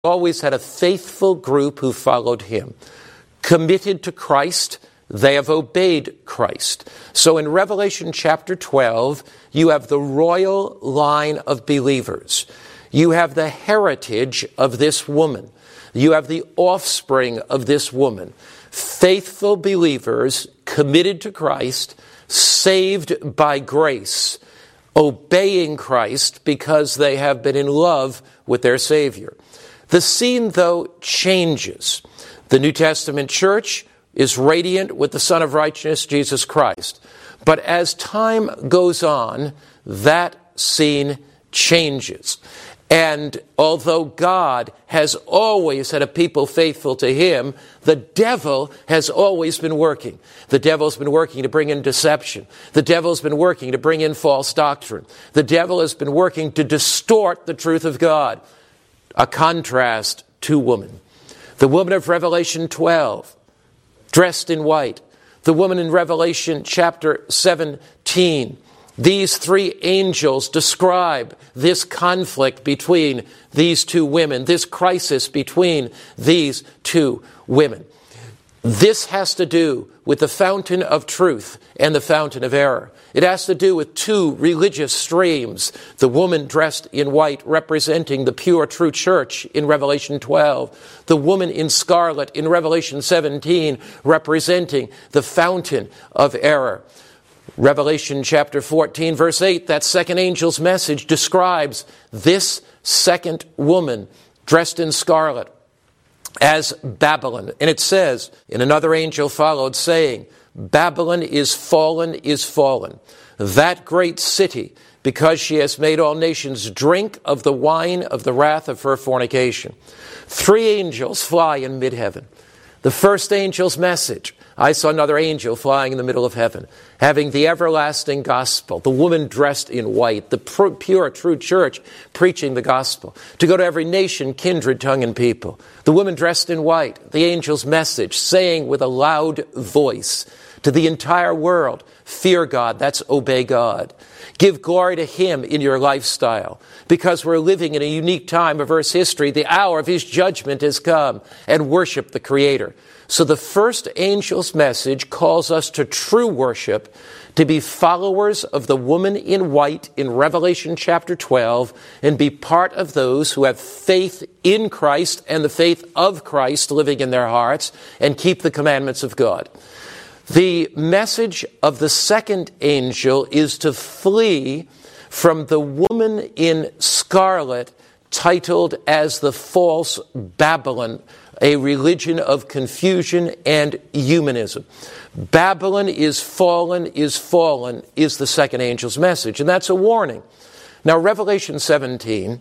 always had a faithful group who followed him. Committed to Christ, they have obeyed Christ. So in Revelation chapter 12, you have the royal line of believers. You have the heritage of this woman. You have the offspring of this woman. Faithful believers committed to Christ, saved by grace, obeying Christ because they have been in love with their Savior. The scene, though, changes. The New Testament church is radiant with the Son of Righteousness, Jesus Christ. But as time goes on, that scene changes. And although God has always had a people faithful to him, the devil has always been working. The devil's been working to bring in deception. The devil's been working to bring in false doctrine. The devil has been working to distort the truth of God. A contrast to woman. The woman of Revelation 12, dressed in white. The woman in Revelation chapter 17. These three angels describe this conflict between these two women, this crisis between these two women. This has to do with the fountain of truth and the fountain of error. It has to do with two religious streams. The woman dressed in white representing the pure, true church in Revelation 12. The woman in scarlet in Revelation 17 representing the fountain of error. Revelation chapter 14, verse 8, that second angel's message describes this second woman dressed in scarlet as Babylon. And it says, and another angel followed, saying, Babylon is fallen, that great city, because she has made all nations drink of the wine of the wrath of her fornication. Three angels fly in mid-heaven. The first angel's message, I saw another angel flying in the middle of heaven, having the everlasting gospel, the woman dressed in white, the pure, true church preaching the gospel, to go to every nation, kindred, tongue, and people. The woman dressed in white, the angel's message, saying with a loud voice to the entire world, fear God, that's obey God. Give glory to him in your lifestyle, because we're living in a unique time of Earth's history. The hour of his judgment has come, and worship the Creator. So the first angel's message calls us to true worship, to be followers of the woman in white in Revelation chapter 12, and be part of those who have faith in Christ and the faith of Christ living in their hearts, and keep the commandments of God. The message of the second angel is to flee from the woman in scarlet, titled as the false Babylon, a religion of confusion and humanism. Babylon is fallen, is the second angel's message. And that's a warning. Now, Revelation 17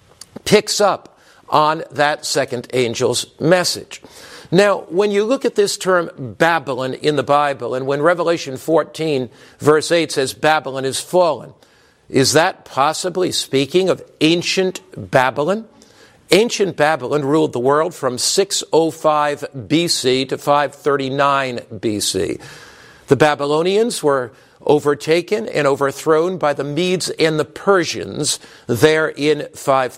picks up on that second angel's message. Now, when you look at this term Babylon in the Bible, and when Revelation 14, verse 8 says Babylon is fallen, is that possibly speaking of ancient Babylon? Ancient Babylon ruled the world from 605 BC to 539 BC. The Babylonians were overtaken and overthrown by the Medes and the Persians there in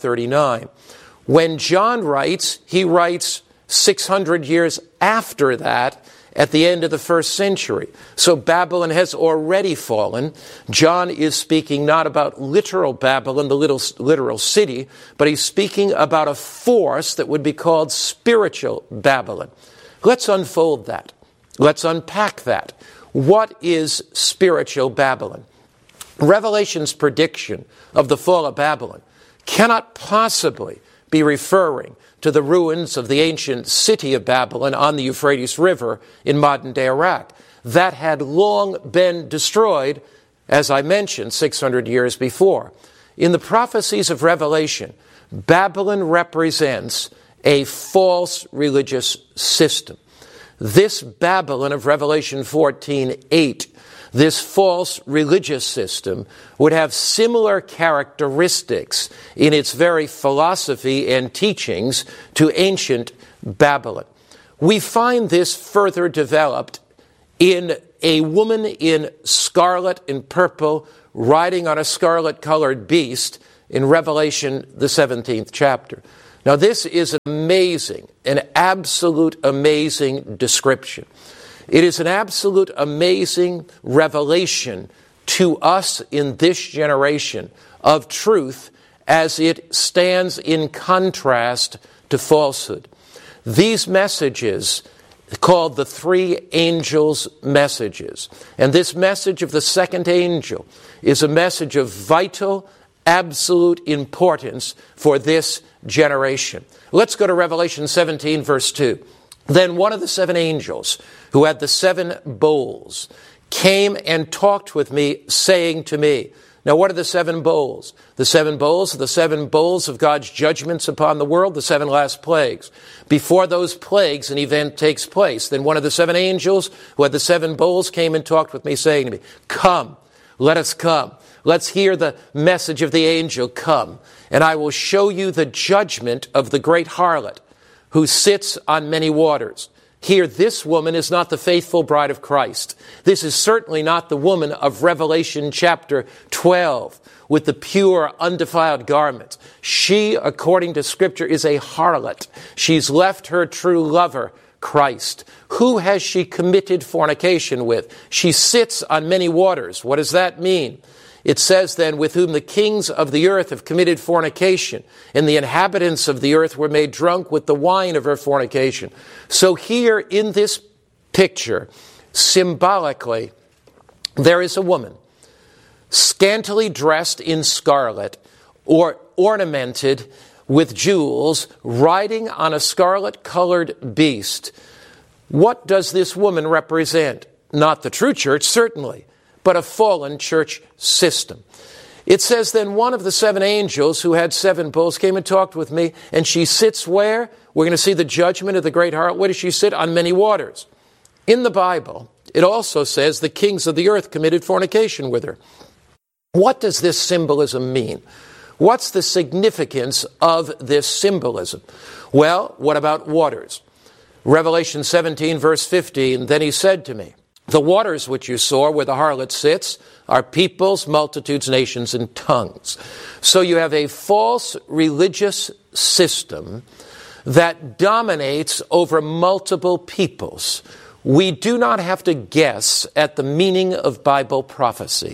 539. When John writes, he writes 600 years after that, at the end of the first century. So Babylon has already fallen. John is speaking not about literal Babylon, the literal city, but he's speaking about a force that would be called spiritual Babylon. Let's unfold that. Let's unpack that. What is spiritual Babylon? Revelation's prediction of the fall of Babylon cannot possibly be referring to the ruins of the ancient city of Babylon on the Euphrates River in modern-day Iraq. That had long been destroyed, as I mentioned, 600 years before. In the prophecies of Revelation, Babylon represents a false religious system. This Babylon of Revelation 14:8, this false religious system, would have similar characteristics in its very philosophy and teachings to ancient Babylon. We find this further developed in a woman in scarlet and purple riding on a scarlet-colored beast in Revelation, the 17th chapter. Now this is an absolute amazing description. It is an absolute amazing revelation to us in this generation of truth as it stands in contrast to falsehood. These messages, called the three angels' messages, and this message of the second angel is a message of vital, absolute importance for this generation. Let's go to Revelation 17, verse 2. Then one of the seven angels, who had the seven bowls, came and talked with me, saying to me. Now, what are the seven bowls? The seven bowls are the seven bowls of God's judgments upon the world, the seven last plagues. Before those plagues, an event takes place. Then one of the seven angels who had the seven bowls came and talked with me, saying to me, "Come, let us come. Let's hear the message of the angel, come. And I will show you the judgment of the great harlot, who sits on many waters." Here, this woman is not the faithful bride of Christ. This is certainly not the woman of Revelation chapter 12 with the pure, undefiled garments. She, according to Scripture, is a harlot. She's left her true lover, Christ. Who has she committed fornication with? She sits on many waters. What does that mean? It says then, with whom the kings of the earth have committed fornication, and the inhabitants of the earth were made drunk with the wine of her fornication. So here in this picture, symbolically, there is a woman, scantily dressed in scarlet, or ornamented with jewels, riding on a scarlet-colored beast. What does this woman represent? Not the true church, certainly, but a fallen church system. It says, then one of the seven angels who had seven bowls came and talked with me, and she sits where? We're going to see the judgment of the great harlot. Where does she sit? On many waters. In the Bible, it also says the kings of the earth committed fornication with her. What does this symbolism mean? What's the significance of this symbolism? Well, what about waters? Revelation 17, verse 15, then he said to me, the waters which you saw where the harlot sits are peoples, multitudes, nations, and tongues. So you have a false religious system that dominates over multiple peoples. We do not have to guess at the meaning of Bible prophecy.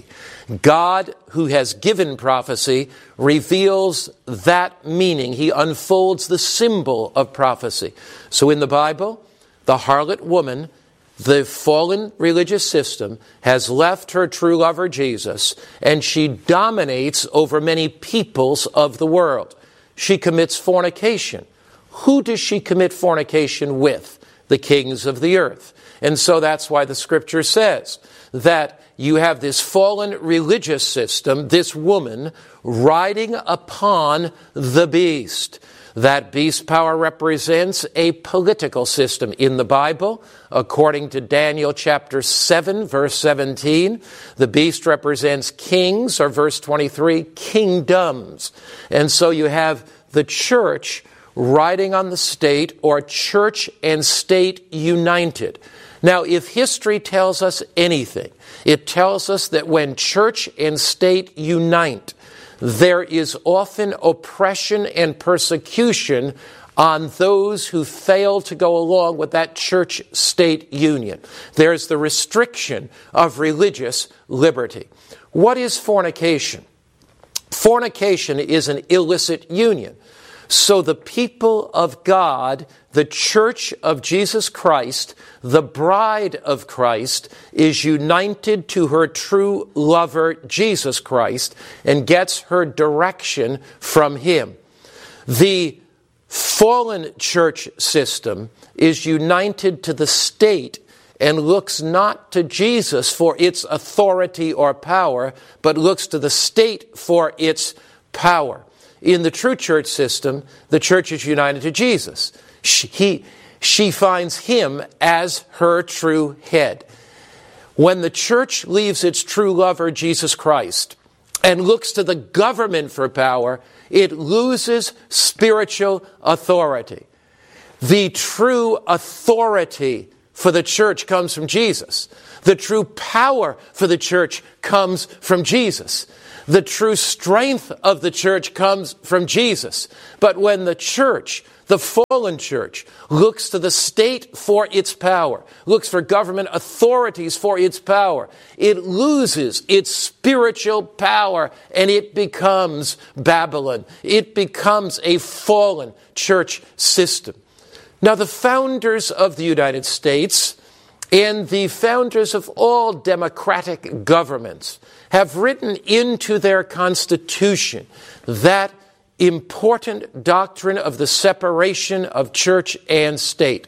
God, who has given prophecy, reveals that meaning. He unfolds the symbol of prophecy. So in the Bible, the harlot woman, the fallen religious system, has left her true lover Jesus, and she dominates over many peoples of the world. She commits fornication. Who does she commit fornication with? The kings of the earth. And so that's why the Scripture says that you have this fallen religious system, this woman, riding upon the beast. That beast power represents a political system in the Bible. According to Daniel chapter 7, verse 17, the beast represents kings, or verse 23, kingdoms. And so you have the church riding on the state, or church and state united. Now, if history tells us anything, it tells us that when church and state unite, there is often oppression and persecution on those who fail to go along with that church-state union. There's the restriction of religious liberty. What is fornication? Fornication is an illicit union. So the people of God, the church of Jesus Christ, the bride of Christ, is united to her true lover, Jesus Christ, and gets her direction from him. The fallen church system is united to the state and looks not to Jesus for its authority or power, but looks to the state for its power. In the true church system, the church is united to Jesus. She finds him as her true head. When the church leaves its true lover, Jesus Christ, and looks to the government for power, it loses spiritual authority. The true authority for the church comes from Jesus. The true power for the church comes from Jesus. The true strength of the church comes from Jesus. But when the church, the fallen church, looks to the state for its power, looks for government authorities for its power, it loses its spiritual power and it becomes Babylon. It becomes a fallen church system. Now, the founders of the United States and the founders of all democratic governments have written into their Constitution that important doctrine of the separation of church and state.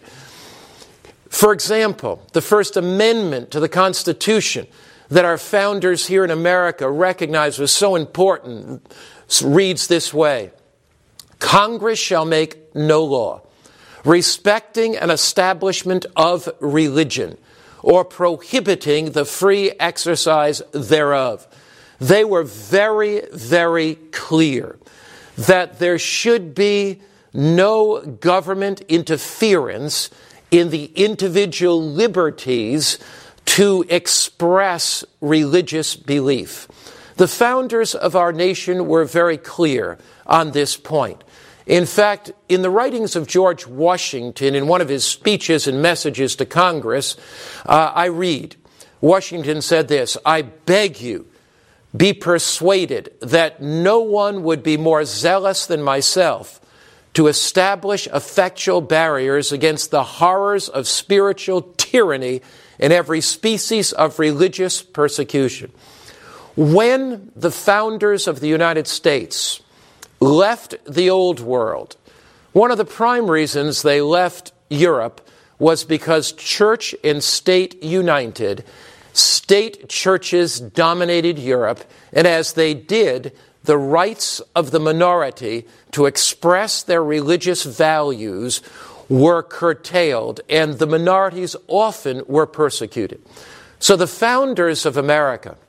For example, the First Amendment to the Constitution that our founders here in America recognized was so important reads this way: Congress shall make no law respecting an establishment of religion or prohibiting the free exercise thereof. They were very, very clear that there should be no government interference in the individual liberties to express religious belief. The founders of our nation were very clear on this point. In fact, in the writings of George Washington, in one of his speeches and messages to Congress, I read, Washington said this: I beg you, be persuaded that no one would be more zealous than myself to establish effectual barriers against the horrors of spiritual tyranny and every species of religious persecution. When the founders of the United States left the old world, one of the prime reasons they left Europe was because church and state united. State churches dominated Europe, and as they did, the rights of the minority to express their religious values were curtailed, and the minorities often were persecuted. So the founders of America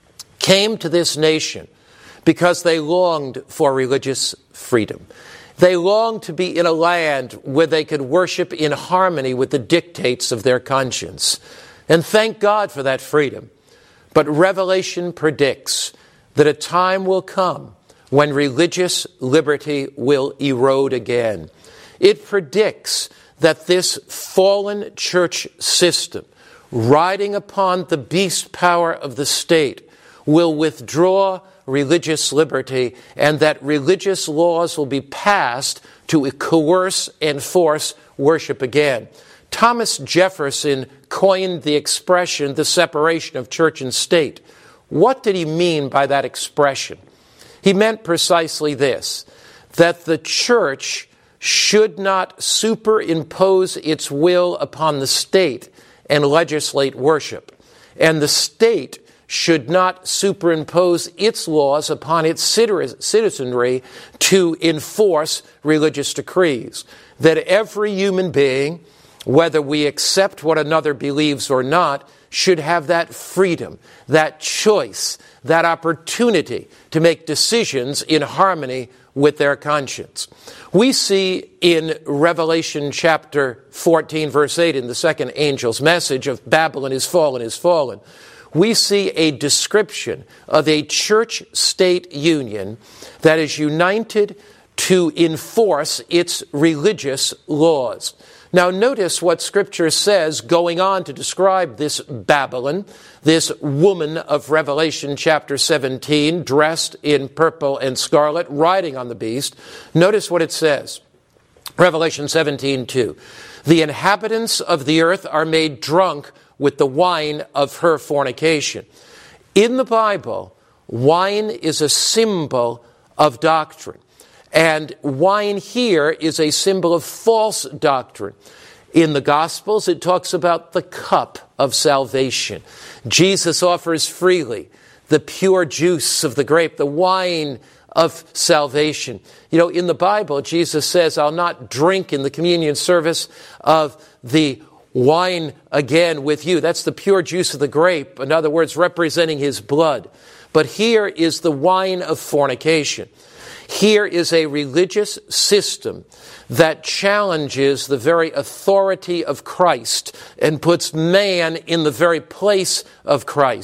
came to this nation because they longed for religious freedom. They longed to be in a land where they could worship in harmony with the dictates of their conscience. And thank God for that freedom. But Revelation predicts that a time will come when religious liberty will erode again. It predicts that this fallen church system, riding upon the beast power of the state, will withdraw religious liberty, and that religious laws will be passed to coerce and force worship again. Thomas Jefferson coined the expression, the separation of church and state. What did he mean by that expression? He meant precisely this, that the church should not superimpose its will upon the state and legislate worship, and the state should not superimpose its laws upon its citizenry to enforce religious decrees. That every human being, whether we accept what another believes or not, should have that freedom, that choice, that opportunity to make decisions in harmony with their conscience. We see in Revelation chapter 14, verse 8, in the second angel's message of Babylon is fallen, we see a description of a church-state union that is united to enforce its religious laws. Now notice what Scripture says going on to describe this Babylon, this woman of Revelation chapter 17, dressed in purple and scarlet, riding on the beast. Notice what it says. Revelation 17:2. The inhabitants of the earth are made drunk with the wine of her fornication. In the Bible, wine is a symbol of doctrine. And wine here is a symbol of false doctrine. In the Gospels, it talks about the cup of salvation. Jesus offers freely the pure juice of the grape, the wine of salvation. You know, in the Bible, Jesus says, I'll not drink in the communion service of the wine again with you. That's the pure juice of the grape. In other words, representing his blood. But here is the wine of fornication. Here is a religious system that challenges the very authority of Christ and puts man in the very place of Christ.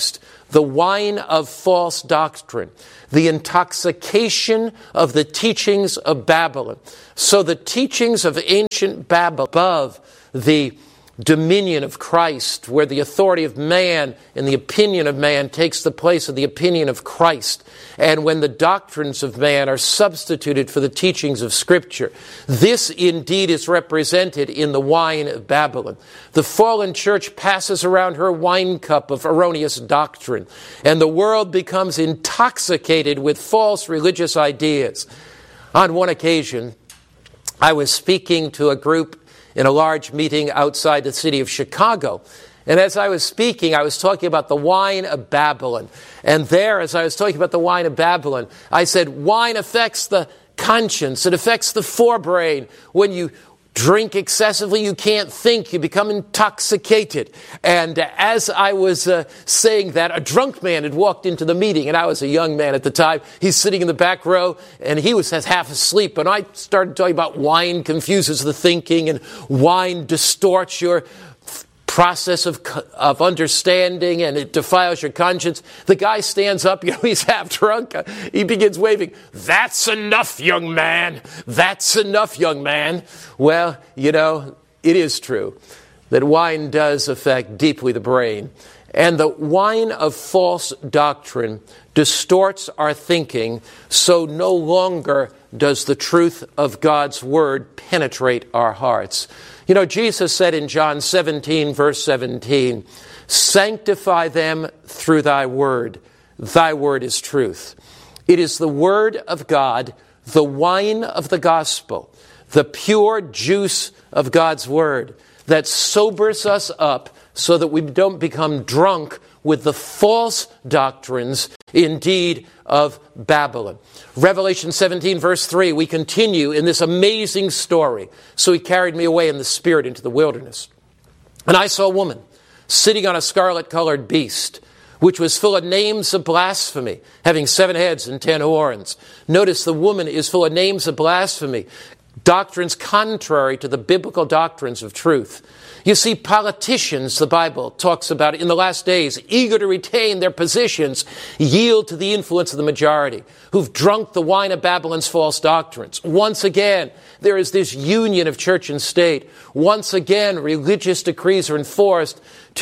the wine of false doctrine, the intoxication of the teachings of Babylon. So the teachings of ancient Babylon above the dominion of Christ, where the authority of man and the opinion of man takes the place of the opinion of Christ, and when the doctrines of man are substituted for the teachings of Scripture. This indeed is represented in the wine of Babylon. The fallen church passes around her wine cup of erroneous doctrine, and the world becomes intoxicated with false religious ideas. On one occasion, I was speaking to a group in a large meeting outside the city of Chicago. And as I was speaking, I was talking about the wine of Babylon. And there, as I was talking about the wine of Babylon, I said, wine affects the conscience. It affects the forebrain. When you drink excessively, you can't think. You become intoxicated. And as I was saying that, a drunk man had walked into the meeting, and I was a young man at the time. He's sitting in the back row, and he was half asleep. And I started talking about wine confuses the thinking, and wine distorts your process of understanding, and it defiles your conscience. The guy stands up, he's half drunk. He begins waving, "That's enough, young man. That's enough, young man." Well, it is true that wine does affect deeply the brain. And the wine of false doctrine distorts our thinking, so no longer does the truth of God's word penetrate our hearts. Jesus said in John 17, verse 17, "Sanctify them through thy word. Thy word is truth." It is the word of God, the wine of the gospel, the pure juice of God's word that sobers us up so that we don't become drunk with the false doctrines, indeed, of Babylon. Revelation 17, verse 3, we continue in this amazing story. "So he carried me away in the spirit into the wilderness. And I saw a woman sitting on a scarlet-colored beast, which was full of names of blasphemy, having 7 heads and 10 horns. Notice the woman is full of names of blasphemy, doctrines contrary to the biblical doctrines of truth. You see, politicians, the Bible talks about in the last days, eager to retain their positions, yield to the influence of the majority, who've drunk the wine of Babylon's false doctrines. Once again, there is this union of church and state. Once again, religious decrees are enforced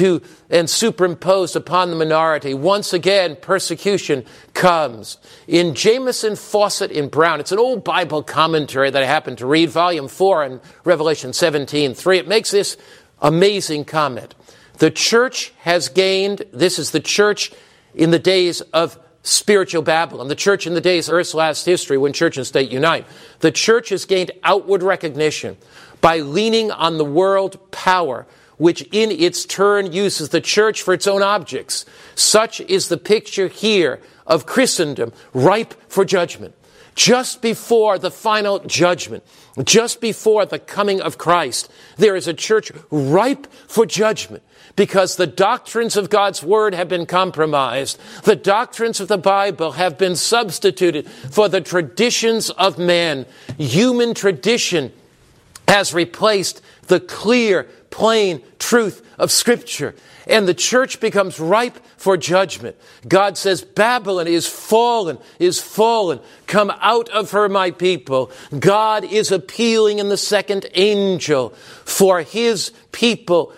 and superimposed upon the minority. Once again, persecution comes. In Jameson, Fawcett, and Brown, it's an old Bible commentary that I happened to read, volume 4 in Revelation 17:3. It makes this amazing comment. The church has gained, this is the church in the days of spiritual Babylon, the church in the days of Earth's last history when church and state unite. The church has gained outward recognition by leaning on the world power, which in its turn uses the church for its own objects. Such is the picture here of Christendom, ripe for judgment. Just before the final judgment, just before the coming of Christ, there is a church ripe for judgment because the doctrines of God's word have been compromised. The doctrines of the Bible have been substituted for the traditions of men. Human tradition has replaced the clear, plain truth of Scripture. And the church becomes ripe for judgment. God says, Babylon is fallen, is fallen. Come out of her, my people. God is appealing in the second angel for his people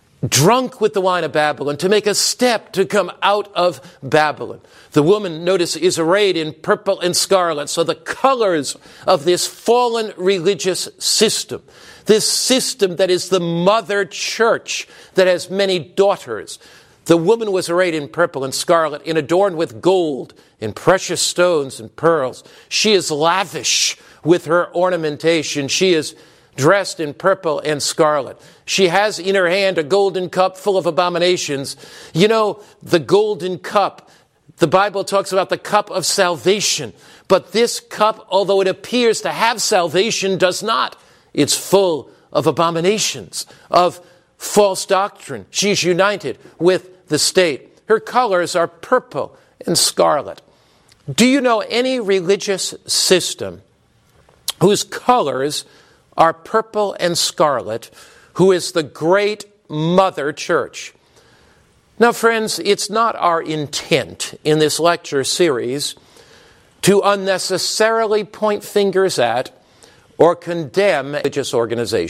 drunk with the wine of Babylon to make a step to come out of Babylon. The woman, notice, is arrayed in purple and scarlet. So the colors of this fallen religious system, this system that is the mother church that has many daughters. The woman was arrayed in purple and scarlet and adorned with gold and precious stones and pearls. She is lavish with her ornamentation. She is dressed in purple and scarlet. She has in her hand a golden cup full of abominations. You know, the golden cup, the Bible talks about the cup of salvation. But this cup, although it appears to have salvation, does not. It's full of abominations, of false doctrine. She's united with the state. Her colors are purple and scarlet. Do you know any religious system whose colors are purple and scarlet, who is the great mother church? Now, friends, it's not our intent in this lecture series to unnecessarily point fingers at or condemn religious organizations.